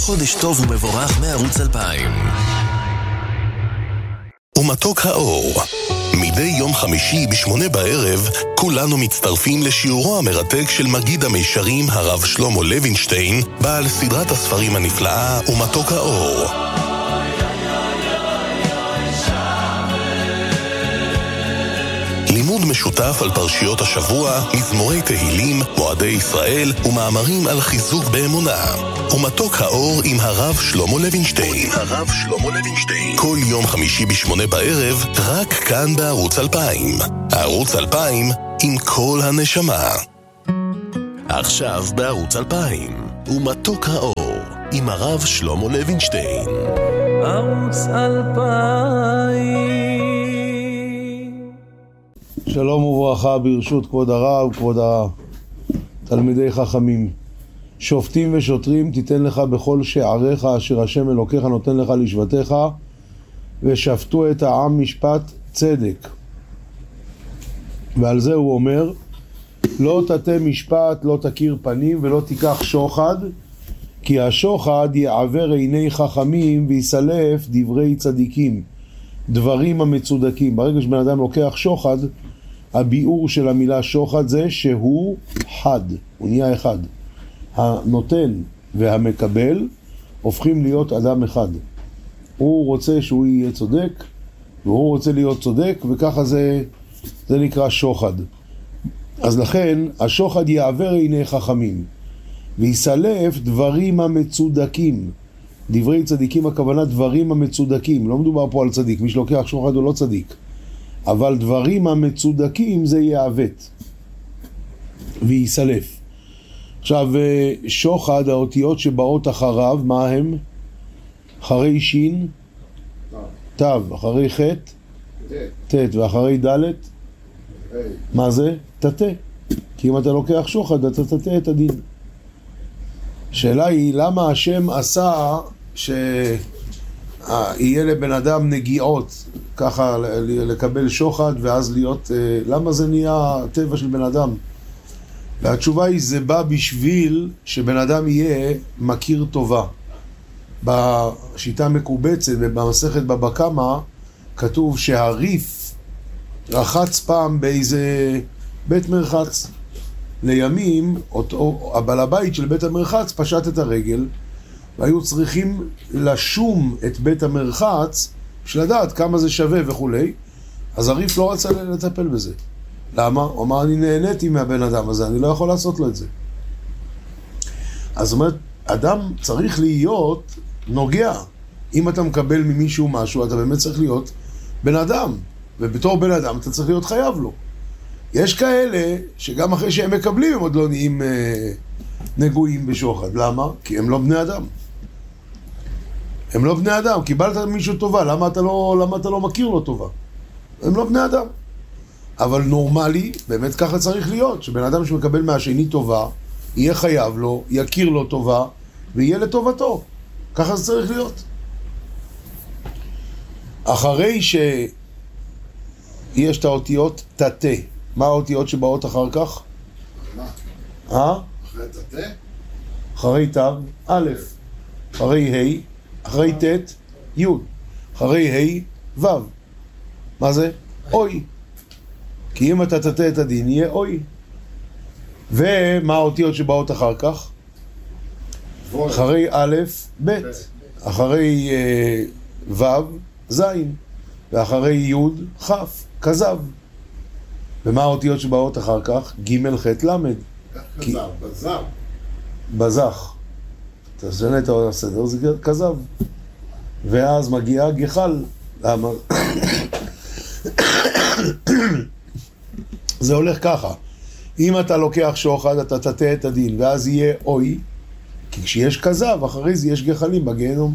חודש טוב ומבורך מערוץ 2000. ומתוק האור. מדי יום חמישי ב20:00 כולנו מצטרפים לשיעורו המרתק של מגיד המישרים הרב שלמה לוינשטיין, בעל סדרת הספרים הנפלאה ומתוק האור. לימוד משותף על פרשיות השבוע, מזמורי תהילים, מועדי ישראל ומאמרים על חיזוק באמונה. ומתוק האור עם הרב שלמה לוינשטיין. כל יום חמישי ב20:00 רק כאן בערוץ 2000. ערוץ 2000 עם כל הנשמה. עכשיו בערוץ 2000 ומתוק האור עם הרב שלמה לוינשטיין. ערוץ 2000. שלום וברכה ברשות כבוד הרב, כבוד תלמידי חכמים. שופטים ושוטרים תיתן לך בכל שעריך אשר השם אלוקיך נותן לך לשבטיך, ושפטו את העם משפט צדק. ועל זה הוא אומר, לא תטה משפט, לא תכיר פנים ולא תיקח שוחד, כי השוחד יעבר עיני חכמים ויסלף דברי צדיקים, דברים המצודקים. ברגע שבן אדם לוקח שוחד, הביאור של המילה שוחד זה שהוא חד, הוא נהיה אחד. הנותן והמקבל הופכים להיות אדם אחד. הוא רוצה שהוא יהיה צודק, והוא רוצה להיות צודק, וככה זה נקרא שוחד. אז לכן השוחד יעבר עיני חכמים ויסלף דברים המצודקים. דברי צדיקים הכוונה דברים המצודקים, לא מדובר פה על צדיק, מי שלוקח שוחד הוא לא צדיק, אבל דברים המצודקים זה יעוות ויסלף. עכשיו שוחד, האותיות שבאות אחריו, מה הם? אחרי שין תו, אחרי חט תת, ואחרי דלת מה זה? תתה. כי אם אתה לוקח שוחד אתה תתה את הדין. השאלה היא למה השם עשה שיהיה לבן אדם נגיעות ככה לקבל שוחד ואז להיות, למה זה נהיה טבע של בן אדם? והתשובה היא זה בא בשביל שבן אדם יהיה מכיר טובה. בשיטה מקובצת ובמסכת בבא קמא כתוב שהריף רחץ פעם באיזה בית מרחץ. לימים הבעל הבית של בית המרחץ פשט את הרגל והיו צריכים לשום את בית המרחץ בשביל לדעת כמה זה שווה וכולי. אז הריף לא רצה לטפל בזה. למה? הוא אמר אני נהניתי מהבן אדם הזה, אני לא יכול לעשות לו את זה. אז זאת אומרת, אדם צריך להיות נוגע. אם אתה מקבל ממישהו משהו, אתה באמת צריך להיות בן אדם, ובתור בן אדם אתה צריך להיות חייב לו. יש כאלה שגם אחרי שהם מקבלים הם עוד לא נהיים נגועים בשוחד. למה? כי הם לא בני אדם. הם לא בני אדם. קיבלת מישהו טובה, למה אתה לא מכיר לו טובה? הם לא בני אדם. אבל נורמלי, באמת ככה צריך להיות, שבן אדם שמקבל מהשני טובה, יהיה חייב לו, יכיר לו טובה, ויהיה לטובתו. ככה זה צריך להיות. אחרי שיש את האותיות תתה, מה האותיות שבאות אחר כך? מה? אחרי תתה? אחרי תו, א', אחרי ה', אחרי ת', י', אחרי ה', ו'. מה זה? אוי. כי אם אתה תתה את הדין, יהיה אוי. ומה האותיות שבאות אחר כך? אחרי א', ב', אחרי ו', ז', ואחרי י', כ', כזב. ומה האותיות שבאות אחר כך? ג', ח', ל'. כזב, בזב. בזח. תשנה את הסדר, זה כזב. ואז מגיעה גחל. למה? זה הולך ככה. אם אתה לוקח שוחד, אתה תתה את הדין, ואז יהיה אוי, כי כשיש כזב, אחרי זה יש גחלים בגיהנום.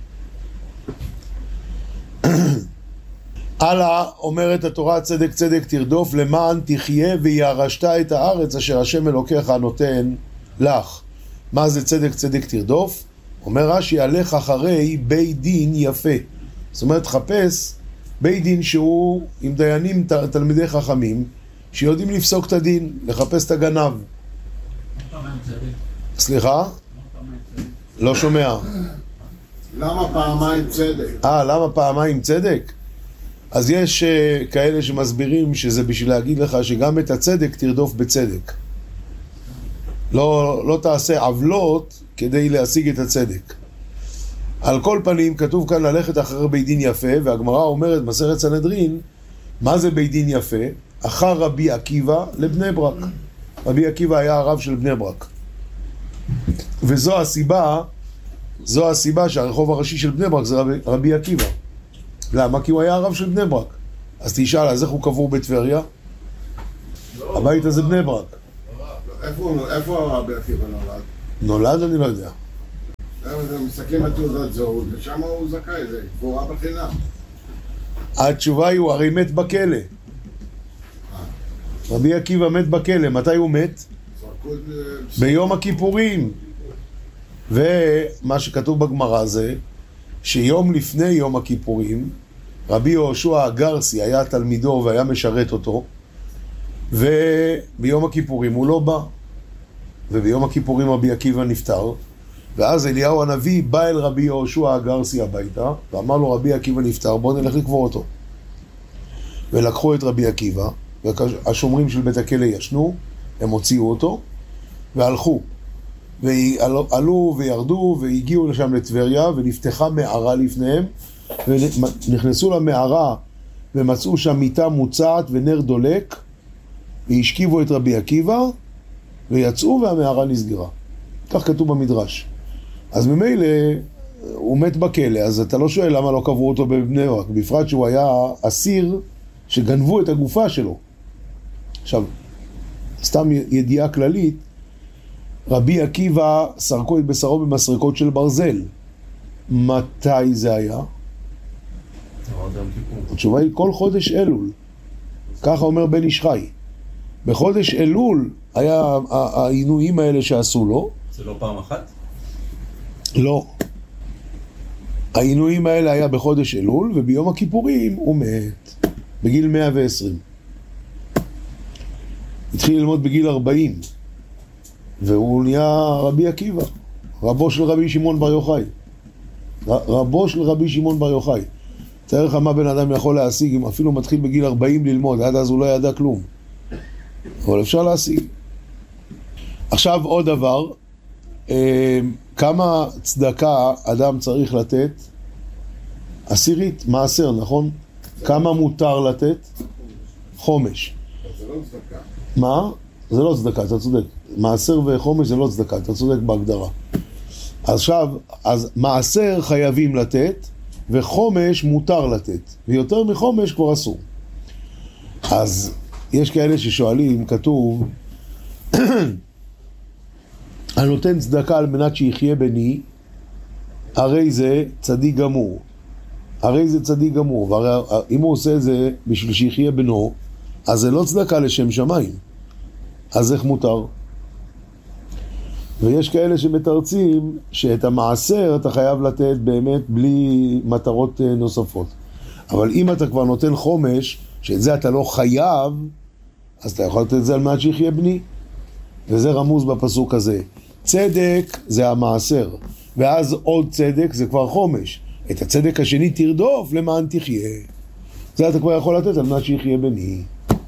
הלאה אומרת התורה, צדק צדק תרדוף למען תחיה וירשת את הארץ אשר השם אלוקיך נותן לך. מה זה צדק צדק תרדוף? אומר רש"י, הלך אחרי בית דין יפה. זאת אומרת, חפש בית דין שהוא עם דיינים תלמידי חכמים שיודעים לפסוק את הדין, לחפש את הגנב. סליחה? לא שומע. למה פעמיים צדק? למה פעמיים צדק? אז יש כאלה שמסבירים שזה בשביל להגיד לך שגם את הצדק תרדוף בצדק. לא תעשה עוולות כדי להשיג את הצדק. על כל פנים כתוב כאן ללכת אחר בית דין יפה, והגמרא אומרת מסכת סנהדרין, מה זה בית דין יפה? אחר רבי עקיבא לבני ברק. רבי עקיבא היה הרב של בני ברק. וזו הסיבה שהרחוב הראשי של בני ברק זה רבי עקיבא. למה? כי הוא היה הרב של בני ברק. אז תשאל, אז איך הוא קבור בטבריה? הבית הזה בני ברק. איפה רבי עקיבא נולד? נולד אני לא יודע. מסתכלים על תעודת זהות, ושם הוא זכאי, זה קבורה בחינם. התשובה היא, הוא הרי מת בכלא. רבי עקיבא מת בכלא. מתי הוא מת? ביום הכיפורים. ומה שכתוב בגמרא זה שיום לפני יום הכיפורים רבי יהושע הגרסי היה תלמידו והיה משרת אותו, וביום הכיפורים הוא לא בא, וביום הכיפורים רבי עקיבא נפטר, ואז אליהו הנביא בא אל רבי יהושע הגרסי הביתה ואמר לו, רבי עקיבא נפטר, בוא נלך לקבור אותו. ולקחו את רבי עקיבא, והשומרים של בית הכלא ישנו, הם הוציאו אותו והלכו, ועלו וירדו והגיעו לשם לטבריה, ונפתחה מערה לפניהם, ונכנסו למערה ומצאו שם מיטה מוצעת ונר דולק, והשכיבו את רבי עקיבא ויצאו והמערה נסגרה. כך כתוב במדרש. אז ממילא הוא מת בכלא, אז אתה לא שואל למה לא קברו אותו בבני ברק, בפרט שהוא היה אסיר שגנבו את הגופה שלו. עכשיו, סתם ידיעה כללית, רבי עקיבא סרקו את בשרו במסרקות של ברזל. מתי זה היה? התשובה היא כל חודש אלול. ככה אומר בן איש חי. בחודש אלול היה העינויים האלה שעשו לו. זה לא פעם אחת? לא. העינויים האלה היה בחודש אלול, וביום הכיפורים הוא מת. בגיל 120. התחיל ללמוד בגיל 40. והוא נהיה רבי עקיבא, רבו של רבי שמעון בר יוחאי. רבו של רבי שמעון בר יוחאי. תאר לך מה בן אדם יכול להשיג אם אפילו מתחיל בגיל 40 ללמוד, עד אז הוא לא ידע כלום. אבל אפשר להשיג. עכשיו עוד דבר, כמה צדקה אדם צריך לתת? עשירית, מעשר, נכון? כמה מותר לתת? חומש. זה לא צדקה. מה? זה לא צדקה, אתה צודק. מעשר וחומש זה לא צדקה, אתה צודק בהגדרה. עכשיו, אז מעשר חייבים לתת, וחומש מותר לתת, ויותר מחומש כבר אסור. אז יש כאלה ששואלים, כתוב, אני נותן צדקה על מנת שיחיה בני, הרי זה צדיק גמור. הרי זה צדיק גמור, ואם הוא עושה את זה בשביל שיחיה בנו, אז זה לא צדקה לשם שמיים. אז איך מותר? ויש כאלה שמתרצים שאת המעשר אתה חייב לתת באמת בלי מטרות נוספות. אבל אם אתה כבר נותן חומש, שאת זה אתה לא חייב, אז אתה יכול לתת את זה על מנת שיחיה בני. וזה רמוז בפסוק הזה. צדק זה המעשר, ואז עוד צדק זה כבר חומש. את הצדק השני תרדוף למען תחיה. זה אתה כבר יכול לתת על מנת שיחיה בני.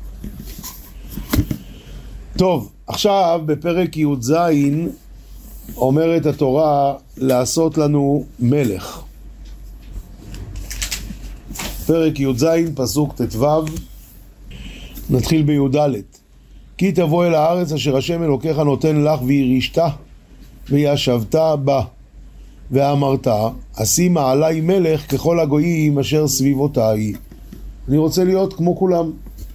טוב, עכשיו בפרק י"ז אומרת התורה לעשות לנו מלך. פרק י"ז פסוק ט"ו, נתחיל בי"ד. כי תבוא אל הארץ אשר השם אלוקיך נותן לך וירישת וישבת בה, ואמרת אשימה עלי מלך ככל הגויים אשר סביבותיי. אני רוצה להיות כמו כולם.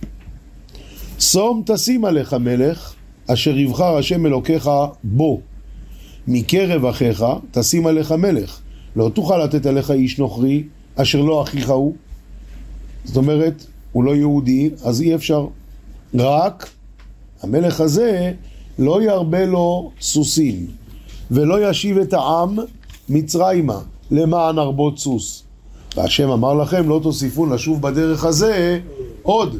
שום תשים עליך מלך אשר יבחר השם אלוקיך בו, מקרב אחיך תשים עליך מלך, לא תוכל לתת עליך איש נוכרי אשר לא אחיך הוא. זאת אומרת, הוא לא יהודי, אז אי אפשר. רק המלך הזה לא ירבה לו סוסים, ולא ישיב את העם מצרימה למען הרבות סוס. והשם אמר לכם לא תוסיפון לשוב בדרך הזה עוד.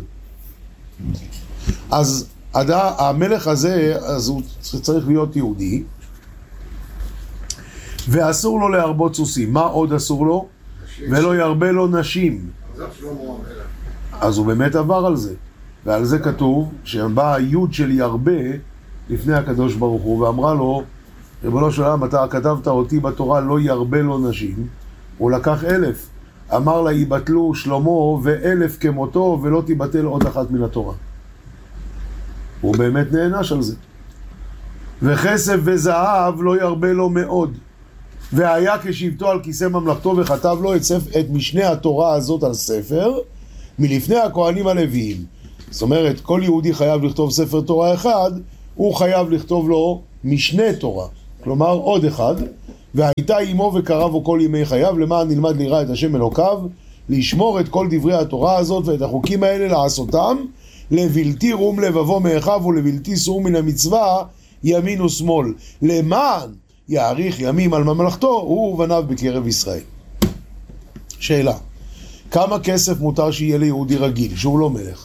אז המלך הזה, אז הוא צריך להיות יהודי, ואסור לו להרבות סוסים. מה עוד אסור לו? ולא ירבה לו נשים. אז הוא באמת עבר על זה. ועל זה כתוב שבא היוד של ירבה לפני הקדוש ברוך הוא ואמרה לו, ריבונו של עולם, אתה כתבת אותי בתורה לא ירבה לו נשים. הוא לקח 1000. אמר לה, יבטלו שלמה ו1000 כמותו ולא תיבטל עוד אחת מן התורה. הוא באמת נענש על זה. וכסף וזהב לא ירבה לו מאוד. והיה כשבטו על כיסא ממלכתו וכתב לו את משנה התורה הזאת על ספר מלפני הכהנים הלוויים. זאת אומרת, כל יהודי חייב לכתוב ספר תורה אחד, הוא חייב לכתוב לו משנה תורה. כלומר, עוד אחד. והייתה עמו וקרבו כל ימי חייו, למען נלמד ליראה את השם אלוקיו, לשמור את כל דברי התורה הזאת ואת החוקים האלה לעשותם, לבלתי רום לבבו מאחיו ולבלתי סור מן המצווה ימין ושמאל, למען יאריך ימים על ממלכתו הוא ובניו בקרב ישראל. שאלה, כמה כסף מותר שיהיה ליהודי רגיל שהוא לא מלך?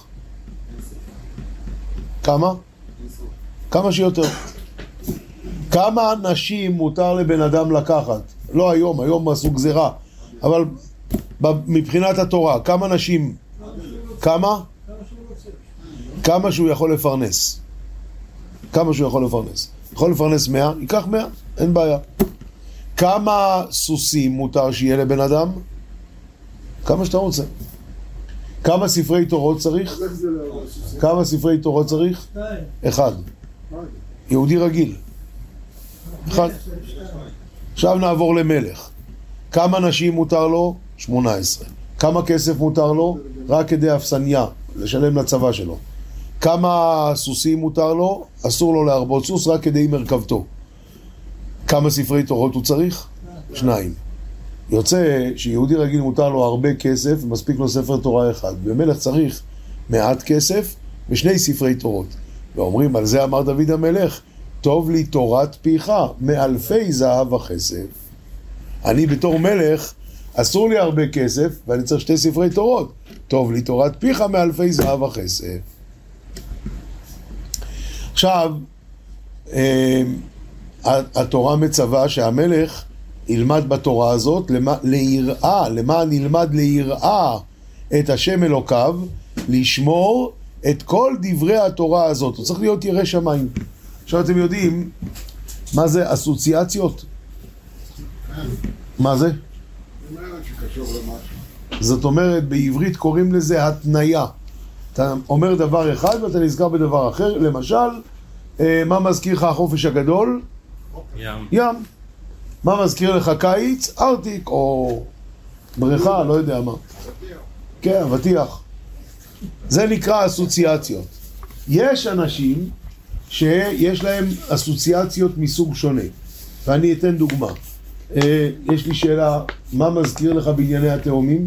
כמה? כמה שיותר. כמה נשים מותר לבן אדם לקחת? לא היום, היום עשו גזירה, אבל מבחינת התורה, כמה נשים? כמה? כמה שהוא יכול לפרנס. כמה שהוא יכול לפרנס. יכול לפרנס 100, ייקח 100, אין בעיה. כמה סוסים מותר שיהיה לבן אדם? כמה שאתה רוצה. כמה ספרי תורות צריך? כמה ספרי תורות צריך? 1. יהודי רגיל. 1. עכשיו נעבור למלך. כמה נשים מותר לו? 18. כמה כסף מותר לו? רק כדי אפסניה, לשלם לצבא שלו. כמה סוסים מותר לו? אסור לו להרבות סוס רק כדי מרכבתו. כמה ספרי תורות הוא צריך? 2. יוצא שיהודי רגיל מותר לו הרבה כסף ומספיק לו ספר תורה אחד. במלך צריך מעט כסף ו2 ספרי תורות. ואומרים, על זה אמר דוד המלך, טוב לי תורת פיך מאלפי זהב וכסף. אני בתור מלך אסור לי הרבה כסף ואני צריך 2 ספרי תורות. טוב לי תורת פיך מאלפי זהב וכסף. עכשיו, התורה מצווה שהמלך ילמד בתורה הזאת ליראה, למען ילמד ליראה את השם אלוקיו, לשמור את כל דברי התורה הזאת. הוא צריך להיות ירא שמיים. עכשיו אתם יודעים מה זה אסוציאציות? מה זה? זאת אומרת, בעברית קוראים לזה התניה. אתה אומר דבר אחד ואתה נזכר בדבר אחר. למשל, מה מזכיר לך החופש הגדול? ים. מה מזכיר לך קיץ? ארטיק או בריכה, לא יודע מה. כן, אבטיח. זה נקרא אסוציאציות. יש אנשים שיש להם אסוציאציות מסוג שונה. ואני אתן דוגמה. יש לי שאלה, מה מזכיר לך בענייני התאומים?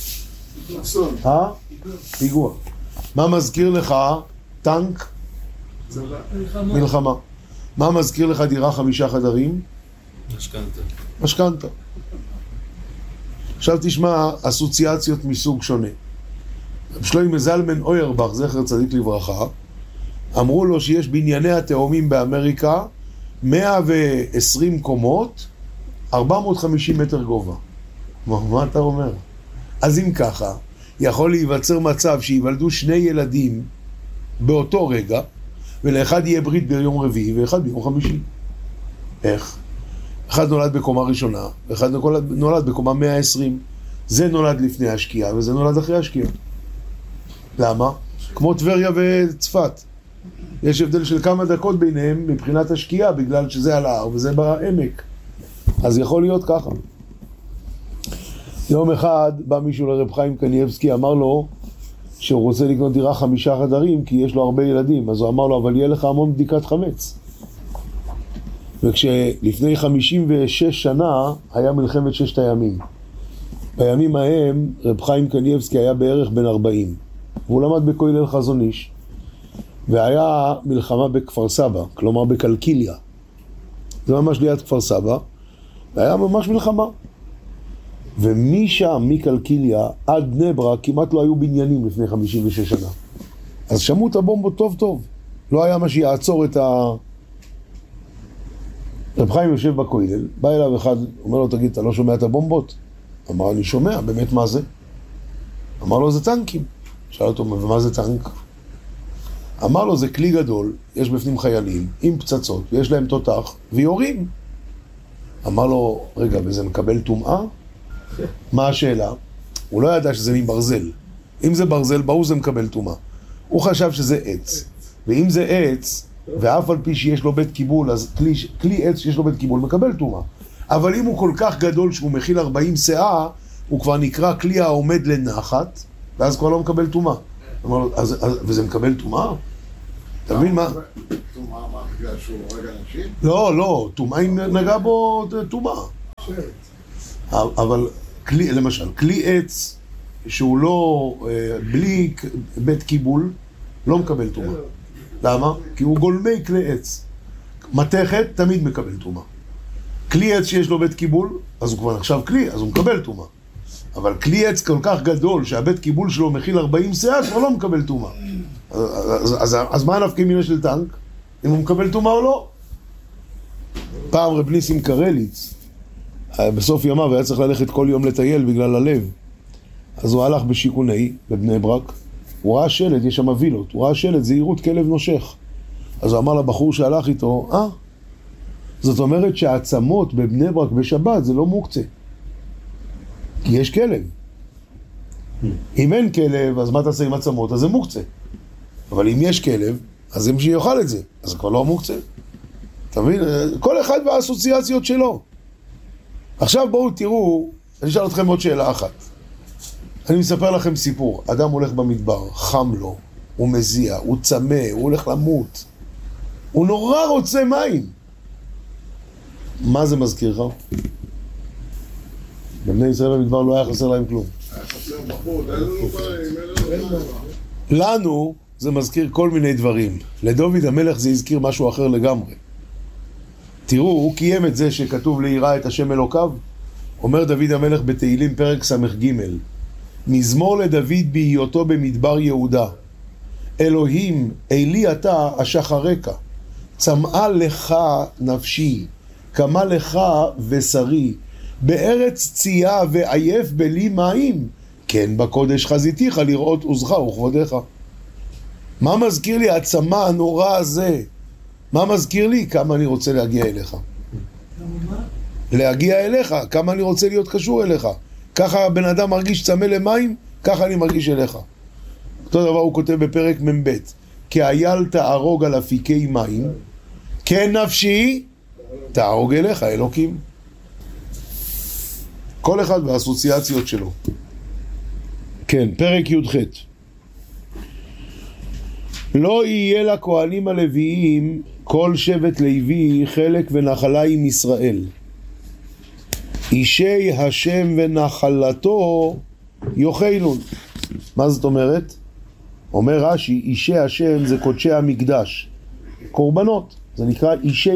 פיגוע. מה מזכיר לך? טנק? מלחמה. מה מזכיר לך דירה 5 חדרים? משכנתה. עכשיו תשמע אסוציאציות מסוג שונה. שלמה זלמן אוירבך, זכר צדיק לברכה, אמרו לו שיש בענייני התאומים באמריקה 120 קומות, 450 מטר גובה. מה אתה אומר? אז אם ככה, יכול להיווצר מצב שיוולדו 2 ילדים באותו רגע, ולאחד יהיה ברית ביום רביעי ואחד ביום חמישי. איך? אחד נולד בקומה ראשונה, ואחד נולד בקומה 120. זה נולד לפני השקיעה, וזה נולד אחרי השקיעה. למה? כמו טבריה וצפת. יש הבדל של כמה דקות ביניהם מבחינת השקיעה, בגלל שזה על ההר וזה בעמק. אז יכול להיות ככה. יום אחד בא מישהו לרב חיים קניאבסקי, אמר לו שהוא רוצה לקנות דירה 5 חדרים, כי יש לו הרבה ילדים. אז הוא אמר לו, אבל יהיה לך המון בדיקת חמץ. וכשלפני 56 שנה היה מלחמת 6 הימים. בימים ההם רב חיים קניאבסקי היה בערך בן 40. והוא למד בכולל חזון איש. והיה מלחמה בכפר סבא, כלומר בקלקיליה. זה ממש ליד כפר סבא. והיה ממש מלחמה. ומשם, מקלקיליה עד בני ברק, כמעט לא היו בניינים לפני 56 שנה. אז שמעו את הבומבות טוב טוב. לא היה מה שיעצור רב חיים יושב בכולל, בא אליו אחד, אומר לו, תגיד, אתה לא שומע את הבומבות? אמר, אני שומע, באמת מה זה? אמר לו, זה טנקים. שאל אותו, ומה זה טנק? אמר לו, זה כלי גדול, יש בפנים חיילים, עם פצצות, ויש להם תותח, ויורים. אמר לו, רגע, וזה מקבל טומאה? מה השאלה? הוא לא ידע שזה מברזל. אם זה ברזל, ברור זה מקבל טומאה. הוא חשב שזה עץ. ואם זה עץ, ואף על פי שיש לו בית קיבול, אז כלי עץ שיש לו בית קיבול מקבל טומאה. אבל אם הוא כל כך גדול שהוא מכיל 40 שאה, הוא כבר נקרא כלי העומד לנחת, ואז כבר לא מקבל טומאה. וזה מקבל טומאה? אתה מבין מה? טומאה, מה? בגלל שהוא הורג אנשים? לא, טומאה אם נגע בו טומאה. אבל למשל, כלי עץ שהוא לא, בלי בית קיבול, לא מקבל טומאה. למה? כי הוא גולמי כלי עץ. מתכת תמיד מקבל טומאה. כלי עץ שיש לו בית קיבול, אז הוא כבר נחשב כלי, אז הוא מקבל טומאה. אבל כלי עץ כל כך גדול שהבית קיבול שלו מכיל 40 שאה, כבר לא מקבל טומאה. אז מה הנפקא מינה של טנק? אם הוא מקבל טומאה או לא? פעם רב ניסים קרליץ, בסוף ימיו היה צריך ללכת כל יום לטייל בגלל הלב. אז הוא הלך בשיכוני, בבני ברק, הוא ראה שלט, יש שם וילות, הוא ראה שלט, זהירות כלב נושך. אז הוא אמר לבחור שהלך איתו, זאת אומרת שהעצמות בבני ברק בשבת זה לא מוקצה. כי יש כלב. אם אין כלב, אז מה תעשה עם עצמות? אז זה מוקצה. אבל אם יש כלב, אז זה מי שיוכל את זה. אז זה כבר לא מוקצה. אתה מבין? כל אחד והאסוציאציות שלו. עכשיו בואו תראו, אני אשאל אתכם עוד שאלה אחת. אני מספר לכם סיפור. אדם הולך במדבר, חם לו, הוא מזיע, הוא צמא, הוא הולך למות. הוא נורא רוצה מים. מה זה מזכיר לך? בבני ישראל במדבר לא היה חסר להם כלום. היה חסר בחוט, אין לנו מים, אין לנו מים. לנו זה מזכיר כל מיני דברים. לדוד המלך זה הזכיר משהו אחר לגמרי. תראו, הוא קיים את זה שכתוב ליראה את השם אלוקיו. אומר דוד המלך בתהילים פרק ס"ג, מזמור לדוד בהיותו במדבר יהודה. אלוהים, אלי אתה אשחרק, צמאה לך נפשי, קמה לך בשרי, בארץ צייה ועייף בלי מים, כן בקודש חזיתיך לראות עוזך וכבודך. מה מזכיר לי הצמא הנורא הזה? מה מזכיר לי? כמה אני רוצה להגיע אליך. להגיע אליך, כמה אני רוצה להיות קשור אליך. ככה הבן אדם מרגיש צמא למים, ככה אני מרגיש אליך. אותו דבר הוא כותב בפרק מ"ב, כי אייל תערוג על אפיקי מים, כן נפשי תערוג אליך אלוקים. כל אחד והאסוציאציות שלו. כן, פרק י"ח. לא יהיה לכהנים הלוויים כל שבט לוי חלק ונחלה עם ישראל. אישי השם ונחלתו יאכלון. מה זאת אומרת? אומר רש"י, אישי השם זה קודשי המקדש, קורבנות. זה נקרא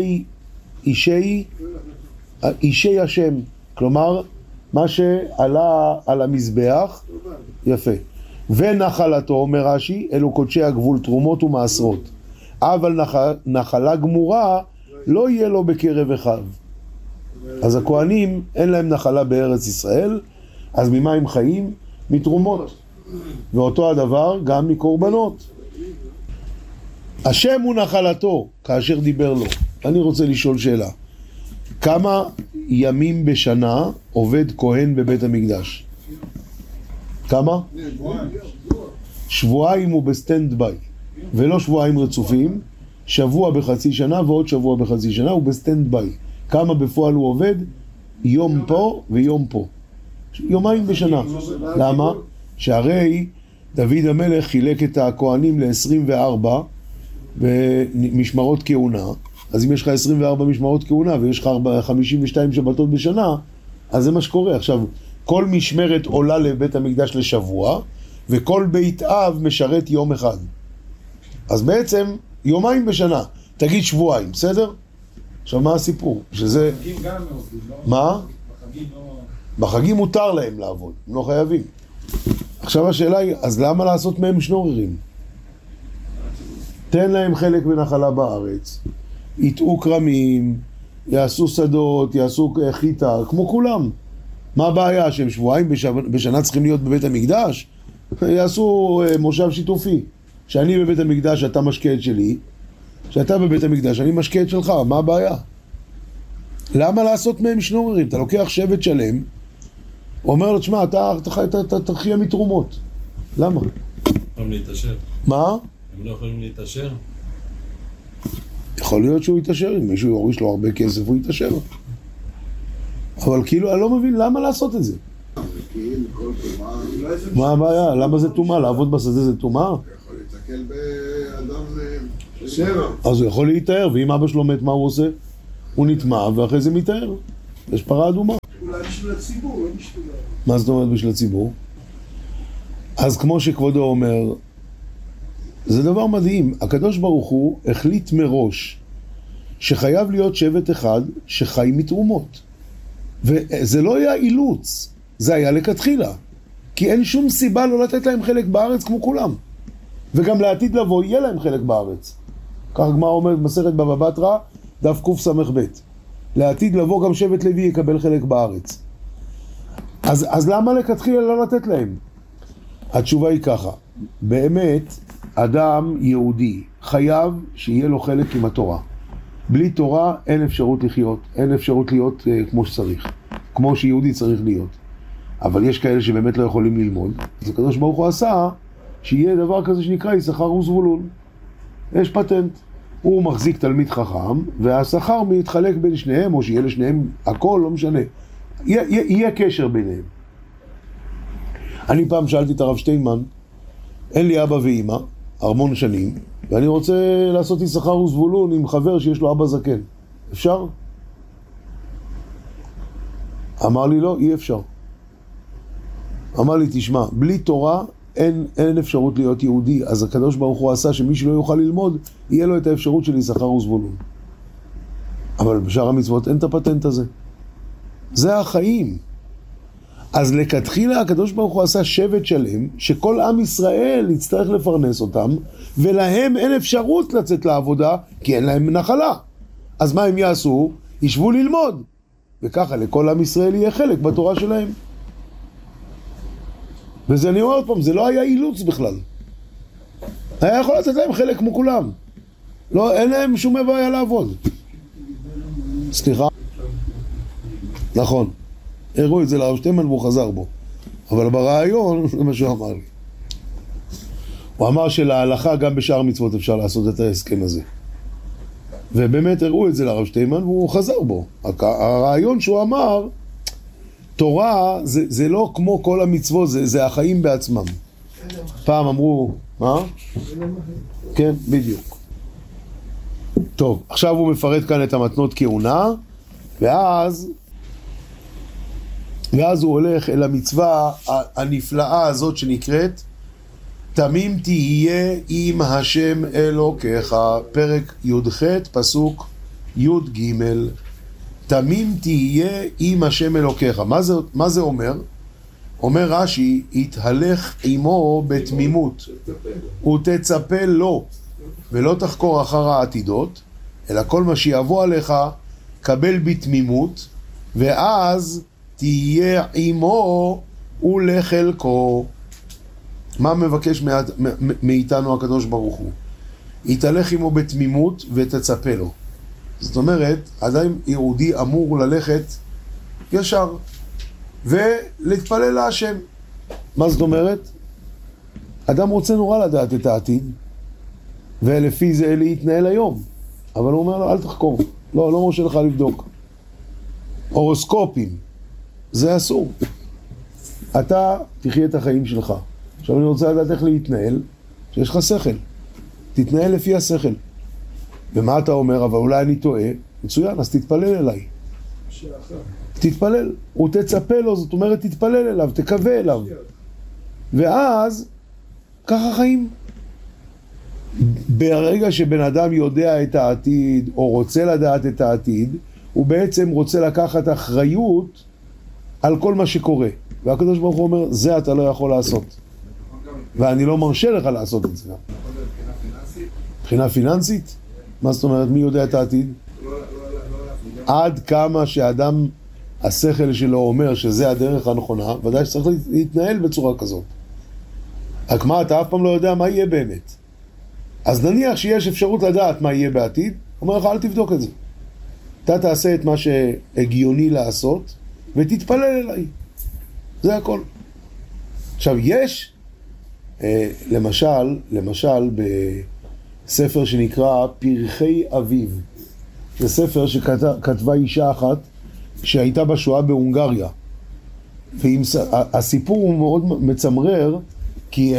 אישי השם. כלומר, מה שעלה על המזבח, יפה. ונחלתו, אומר רש"י, אלו קודשי הגבול, תרומות ומעשרות. אבל נחלה גמורה לא יהיה לו בקרב אחיו. אז הכהנים אין להם נחלה בארץ ישראל, אז ממה הם חיים? מתרומות. ואותו הדבר גם מקורבנות. השם הוא נחלתו כאשר דיבר לו. אני רוצה לשאול שאלה. כמה ימים בשנה עובד כהן בבית המקדש? כמה? שבועיים הוא בסטנד ביי, ולא שבועיים רצופים. שבוע בחצי שנה ועוד שבוע בחצי שנה הוא בסטנד ביי. כמה בפועל הוא עובד? יום פה ויום פה. יומיים בשנה. למה? שהרי דוד המלך חילק את הכהנים ל-24 במשמרות כהונה. אז אם יש לך 24 משמרות כהונה ויש לך 52 שבתות בשנה, אז זה מה שקורה. עכשיו, כל משמרת עולה לבית המקדש לשבוע, וכל בית אב משרת יום אחד. אז בעצם יומיים בשנה. תגיד שבועיים, בסדר? עכשיו מה הסיפור? שזה... בחגים גם עובדים, לא? מה? בחגים לא... בחגים מותר להם לעבוד, הם לא חייבים. עכשיו השאלה היא, אז למה לעשות מהם שנוררים? תן להם חלק ונחלה בארץ, יטעו קרמים, יעשו שדות, יעשו חיטה, כמו כולם. מה הבעיה? שהם שבועיים בשנה צריכים להיות בבית המקדש? יעשו מושב שיתופי. שאני בבית המקדש, אתה משקה את שלי, שאתה בבית המקדש, אני משקה את שלך, מה הבעיה? למה לעשות מהם שנוררים? אתה לוקח שבט שלם, אומר לו, תשמע, אתה תחיה מתרומות. למה? יכולים להתאשר. מה? הם לא יכולים להתאשר? יכול להיות שהוא יתאשר, אם מישהו יוריש לו הרבה כסף הוא יתאשר. אבל כאילו, אני לא מבין למה לעשות את זה. מה הבעיה? למה זה תומה? לעבוד בשדה זה תומה? יכול להתקל באדם שבע. אז הוא יכול להתאר, ואם אבא שלו מת, מה הוא עושה? הוא נטמע ואחרי זה מתאר. יש פרה אדומה. אולי בשביל הציבור, לא בשביל... מה זאת אומרת בשביל הציבור? אז כמו שכבודו אומר, זה דבר מדהים. הקדוש ברוך הוא החליט מראש שחייב להיות שבט אחד שחי מתרומות. וזה לא היה אילוץ, זה היה לכתחילה. כי אין שום סיבה לא לתת להם חלק בארץ כמו כולם. וגם לעתיד לבוא יהיה להם חלק בארץ. כך גמרא אומרת במסכת בבא בתרא, דף קס"ב. לעתיד לבוא גם שבט לוי יקבל חלק בארץ. אז למה לכתחילה לא לתת להם? התשובה היא ככה, באמת אדם יהודי חייב שיהיה לו חלק עם התורה. בלי תורה אין אפשרות לחיות, אין אפשרות להיות כמו שצריך, כמו שיהודי צריך להיות. אבל יש כאלה שבאמת לא יכולים ללמוד, אז הקדוש ברוך הוא עשה שיהיה דבר כזה שנקרא יששכר וזבולון. יש פטנט, הוא מחזיק תלמיד חכם, והשכר מתחלק בין שניהם, או שיהיה לשניהם הכל, לא משנה. יהיה קשר ביניהם. אני פעם שאלתי את הרב שטיינמן, אין לי אבא ואמא, המון שנים, ואני רוצה לעשות יששכר וזבולון עם חבר שיש לו אבא זקן. אפשר? אמר לי לא, אי אפשר. אמר לי, תשמע, בלי תורה אין אפשרות להיות יהודי, אז הקדוש ברוך הוא עשה שמי שלא יוכל ללמוד, יהיה לו את האפשרות של יששכר וזבולון. אבל בשאר המצוות אין את הפטנט הזה. זה החיים. אז לכתחילה הקדוש ברוך הוא עשה שבט שלם, שכל עם ישראל יצטרך לפרנס אותם, ולהם אין אפשרות לצאת לעבודה, כי אין להם נחלה. אז מה הם יעשו? ישבו ללמוד. וככה לכל עם ישראל יהיה חלק בתורה שלהם. וזה אני אומר עוד פעם, זה לא היה אילוץ בכלל. היה יכול לתת להם חלק כמו כולם. לא, אין להם שום בעיה לעבוד. סליחה? נכון. הראו את זה לרב שטיינמן והוא חזר בו. אבל ברעיון, זה מה שהוא אמר לי. הוא אמר שלהלכה גם בשאר מצוות אפשר לעשות את ההסכם הזה. ובאמת הראו את זה לרב שטיינמן והוא חזר בו. הרעיון שהוא אמר, תורה זה לא כמו כל המצוות, זה החיים בעצמם. פעם אמרו, מה? כן, בדיוק. טוב, עכשיו הוא מפרט כאן את המתנות כהונה, ואז הוא הולך אל המצווה הנפלאה הזאת שנקראת תמים תהיה עם השם אלוקיך, פרק י"ח פסוק י"ג. תמים תהיה עם השם אלוקיך. מה זה אומר? אומר רש"י, התהלך עמו בתמימות ותצפה לו ולא תחקור אחר העתידות, אלא כל מה שיבוא עליך קבל בתמימות, ואז תהיה עמו ולחלקו. מה מבקש מאיתנו הקדוש ברוך הוא? יתהלך עמו בתמימות ותצפה לו. זאת אומרת, אדם יהודי אמור ללכת ישר ולהתפלל להשם. מה זאת אומרת? אדם רוצה נורא לדעת את העתיד, ולפי זה להתנהל היום. אבל הוא אומר לו, אל תחקור. לא מורשה לך לבדוק. הורוסקופים, זה אסור. אתה תחיה את החיים שלך. עכשיו אני רוצה לדעת איך להתנהל, שיש לך שכל. תתנהל לפי השכל. ומה אתה אומר? אבל אולי אני טועה. מצוין, אז תתפלל אליי. תתפלל. הוא תצפה לו, זאת אומרת תתפלל אליו, תקווה אליו. ואז, ככה חיים. ברגע שבן אדם יודע את העתיד, או רוצה לדעת את העתיד, הוא בעצם רוצה לקחת אחריות על כל מה שקורה. והקדוש ברוך הוא אומר, זה אתה לא יכול לעשות. ואני לא מרשה לך לעשות את זה. מבחינה פיננסית? מה זאת אומרת? מי יודע את העתיד? לא להפליג עד כמה שאדם, השכל שלו אומר שזה הדרך הנכונה, ודאי שצריך להתנהל בצורה כזאת. רק מה, אתה אף פעם לא יודע מה יהיה באמת. אז נניח שיש אפשרות לדעת מה יהיה בעתיד, אומר לך, אל תבדוק את זה. אתה תעשה את מה שהגיוני לעשות, ותתפלל אליי. זה הכל. עכשיו, יש, למשל, בספר שנקרא פרחי אביב. זה ספר שכתבה אישה אחת, שהייתה בשואה בהונגריה. הסיפור הוא מאוד מצמרר, כי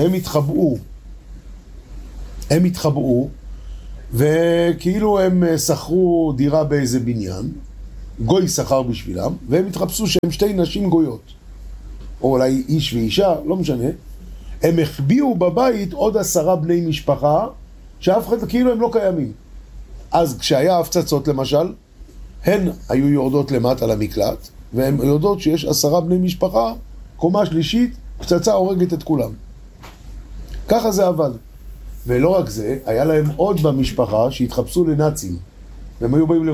הם התחבאו, וכאילו הם שכרו דירה באיזה בניין, גוי שכר בשבילם, והם התחפשו שהם שתי נשים גויות, או אולי איש ואישה, לא משנה. הם החביאו בבית עוד 10 בני משפחה, שאף אחד, כאילו הם לא קיימים. אז כשהיה הפצצות למשל, הן היו יורדות למטה למקלט, והן יודעות שיש 10 בני משפחה, קומה שלישית, פצצה הורגת את כולם. ככה זה עבד. ולא רק זה, היה להם עוד במשפחה שהתחפשו לנאצים. והם היו באים